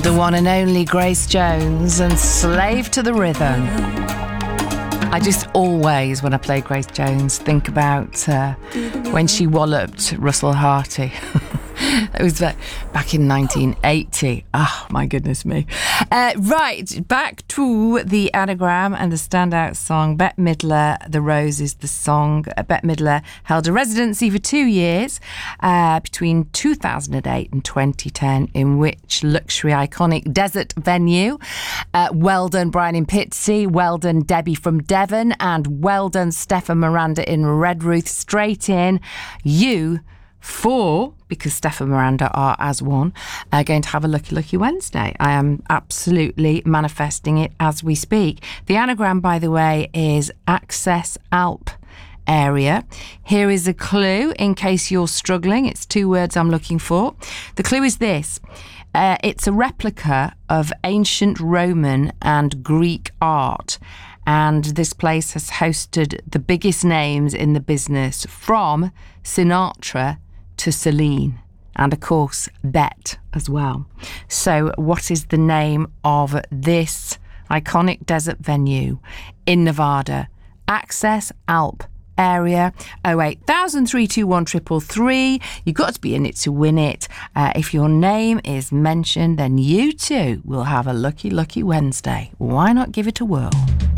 The one and only Grace Jones and Slave to the Rhythm. I just always, when I play Grace Jones, think about when she walloped Russell Harty. It was back in 1980. Oh, my goodness me. Right, back to the anagram and the standout song. Bette Midler, The Rose is the song. Bette Midler held a residency for 2 years between 2008 and 2010 in which luxury iconic desert venue. Well done, Brian in Pitsea. Well done, Debbie from Devon. And well done, Stefan Miranda in Redruth. Straight in. You four, because Steph and Miranda are as one, are going to have a Lucky Wednesday. I am absolutely manifesting it as we speak. The anagram, by the way, is Access Alp area. Here is a clue in case you're struggling. It's 2 words I'm looking for. The clue is this. It's a replica of ancient Roman and Greek art. And this place has hosted the biggest names in the business, from Sinatra to Celine, and of course Bette as well. So what is the name of this iconic desert venue in Nevada? Access Alp area. 08000 321 333. You've got to be in it to win it. If your name is mentioned, then you too will have a lucky Wednesday. Why not give it a whirl?